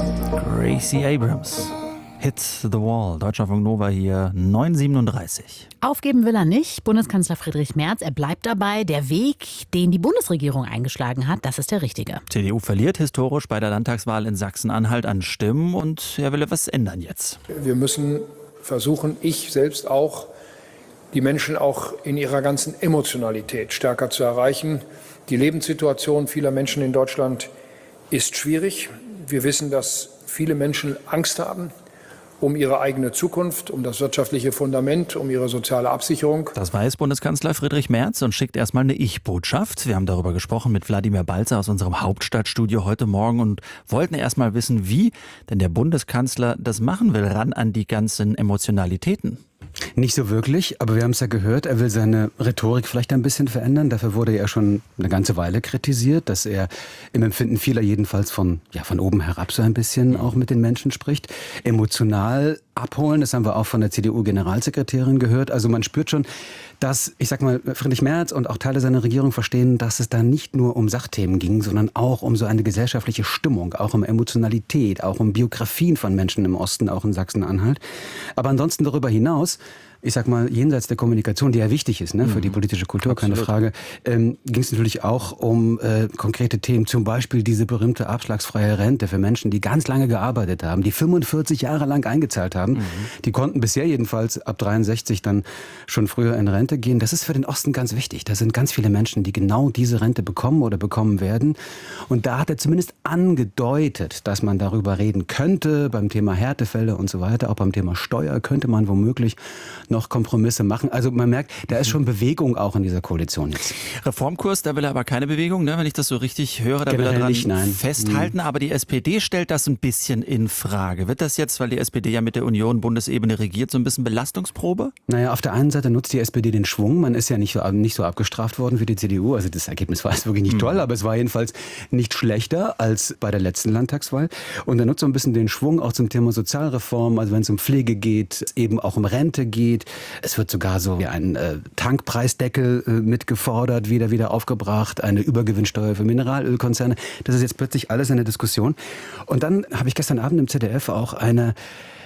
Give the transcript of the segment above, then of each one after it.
Gracie Abrams. Hit the Wall. Deutschlandfunk Nova hier, 9:37. Aufgeben will er nicht. Bundeskanzler Friedrich Merz, er bleibt dabei. Der Weg, den die Bundesregierung eingeschlagen hat, das ist der richtige. CDU verliert historisch bei der Landtagswahl in Sachsen-Anhalt an Stimmen und er will etwas ändern jetzt. Wir müssen versuchen, ich selbst auch, die Menschen auch in ihrer ganzen Emotionalität stärker zu erreichen. Die Lebenssituation vieler Menschen in Deutschland ist schwierig. Wir wissen, dass viele Menschen Angst haben um ihre eigene Zukunft, um das wirtschaftliche Fundament, um ihre soziale Absicherung. Das weiß Bundeskanzler Friedrich Merz und schickt erstmal eine Ich-Botschaft. Wir haben darüber gesprochen mit Wladimir Balzer aus unserem Hauptstadtstudio heute Morgen und wollten erstmal wissen, wie denn der Bundeskanzler das machen will, ran an die ganzen Emotionalitäten. Nicht so wirklich, aber wir haben es ja gehört, er will seine Rhetorik vielleicht ein bisschen verändern. Dafür wurde er schon eine ganze Weile kritisiert, dass er im Empfinden vieler jedenfalls von oben herab so ein bisschen auch mit den Menschen spricht. Emotional abholen, das haben wir auch von der CDU-Generalsekretärin gehört. Also man spürt schon, dass, Friedrich Merz und auch Teile seiner Regierung verstehen, dass es da nicht nur um Sachthemen ging, sondern auch um so eine gesellschaftliche Stimmung, auch um Emotionalität, auch um Biografien von Menschen im Osten, auch in Sachsen-Anhalt. Aber ansonsten darüber hinaus, jenseits der Kommunikation, die ja wichtig ist, für die politische Kultur, keine Frage, ging es natürlich auch um konkrete Themen, zum Beispiel diese berühmte abschlagsfreie Rente für Menschen, die ganz lange gearbeitet haben, die 45 Jahre lang eingezahlt haben. Die konnten bisher jedenfalls ab 63 dann schon früher in Rente gehen. Das ist für den Osten ganz wichtig. Da sind ganz viele Menschen, die genau diese Rente bekommen oder bekommen werden. Und da hat er zumindest angedeutet, dass man darüber reden könnte, beim Thema Härtefälle und so weiter, auch beim Thema Steuer könnte man womöglich noch Kompromisse machen. Also man merkt, da ist schon Bewegung auch in dieser Koalition jetzt. Reformkurs, da will er aber keine Bewegung, wenn ich das so richtig höre, da Generell will er nicht, dran nein. festhalten. Aber die SPD stellt das ein bisschen in Frage. Wird das jetzt, weil die SPD ja mit der Union Bundesebene regiert, so ein bisschen Belastungsprobe? Naja, auf der einen Seite nutzt die SPD den Schwung. Man ist ja nicht so abgestraft worden wie die CDU. Also das Ergebnis war jetzt wirklich nicht toll, aber es war jedenfalls nicht schlechter als bei der letzten Landtagswahl. Und er nutzt so ein bisschen den Schwung auch zum Thema Sozialreform, also wenn es um Pflege geht, eben auch um Rente geht. Es wird sogar so ein Tankpreisdeckel mitgefordert, wieder aufgebracht, eine Übergewinnsteuer für Mineralölkonzerne. Das ist jetzt plötzlich alles in der Diskussion. Und dann habe ich gestern Abend im ZDF auch eine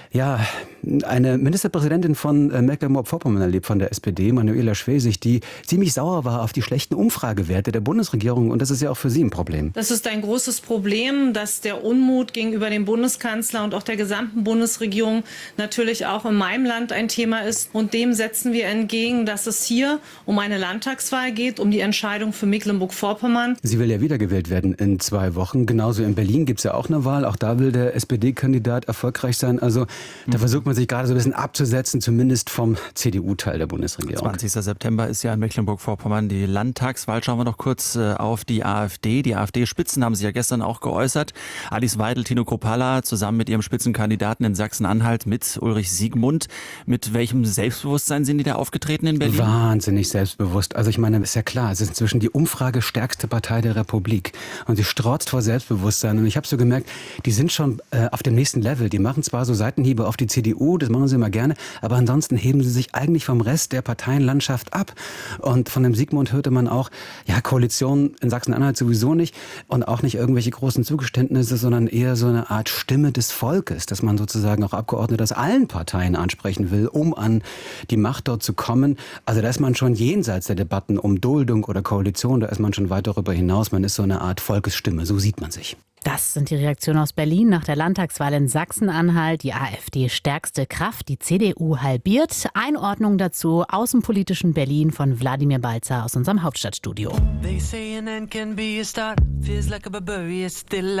Ministerpräsidentin von Mecklenburg-Vorpommern erlebt, von der SPD, Manuela Schwesig, die ziemlich sauer war auf die schlechten Umfragewerte der Bundesregierung. Und das ist ja auch für sie ein Problem. Das ist ein großes Problem, dass der Unmut gegenüber dem Bundeskanzler und auch der gesamten Bundesregierung natürlich auch in meinem Land ein Thema ist. Und dem setzen wir entgegen, dass es hier um eine Landtagswahl geht, um die Entscheidung für Mecklenburg-Vorpommern. Sie will ja wiedergewählt werden in 2 Wochen. Genauso in Berlin gibt es ja auch eine Wahl. Auch da will der SPD-Kandidat erfolgreich sein. Also da versucht man sich gerade so ein bisschen abzusetzen, zumindest vom CDU-Teil der Bundesregierung. 20. September ist ja in Mecklenburg-Vorpommern die Landtagswahl. Schauen wir noch kurz auf die AfD. Die AfD-Spitzen haben sich ja gestern auch geäußert. Alice Weidel, Tino Kruppalla zusammen mit ihrem Spitzenkandidaten in Sachsen-Anhalt mit Ulrich Siegmund. Mit welchem Selbstbewusstsein sind die da aufgetreten in Berlin? Wahnsinnig selbstbewusst. Also ich meine, ist ja klar, es ist inzwischen die umfragestärkste Partei der Republik. Und sie strotzt vor Selbstbewusstsein. Und ich habe so gemerkt, die sind schon auf dem nächsten Level. Die machen zwar so Seitenhiebe auf die CDU, das machen sie immer gerne, aber ansonsten heben sie sich eigentlich vom Rest der Parteienlandschaft ab. Und von dem Siegmund hörte man auch, Koalition in Sachsen-Anhalt sowieso nicht und auch nicht irgendwelche großen Zugeständnisse, sondern eher so eine Art Stimme des Volkes, dass man sozusagen auch Abgeordnete aus allen Parteien ansprechen will, um an die Macht dort zu kommen. Also da ist man schon jenseits der Debatten um Duldung oder Koalition, da ist man schon weit darüber hinaus. Man ist so eine Art Volkesstimme, so sieht man sich. Das sind die Reaktionen aus Berlin nach der Landtagswahl in Sachsen-Anhalt. Die AfD stärkste Kraft, die CDU halbiert. Einordnung dazu außenpolitischen Berlin von Wladimir Balzer aus unserem Hauptstadtstudio.